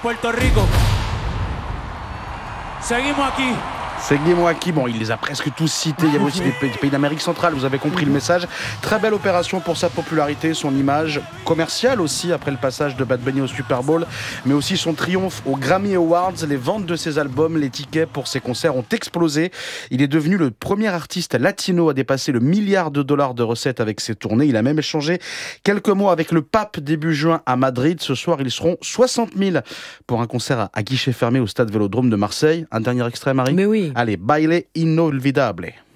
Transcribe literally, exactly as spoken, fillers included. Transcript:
Puerto Rico. Seguimos aquí. Seguimos aquí. Bon, il les a presque tous cités. Il y avait aussi des pays, des pays d'Amérique centrale, vous avez compris le message. Très belle opération pour sa popularité, son image commerciale aussi, après le passage de Bad Bunny au Super Bowl, mais aussi son triomphe aux Grammy Awards. Les ventes de ses albums, les tickets pour ses concerts ont explosé. Il est devenu le premier artiste latino à dépasser le milliard de dollars de recettes avec ses tournées. Il a même échangé quelques mots avec le pape début juin à Madrid. Ce soir, ils seront soixante mille pour un concert à guichet fermé au stade Vélodrome de Marseille. Un dernier extrait, Marie ? Mais oui. Allez, Baile Inolvidable.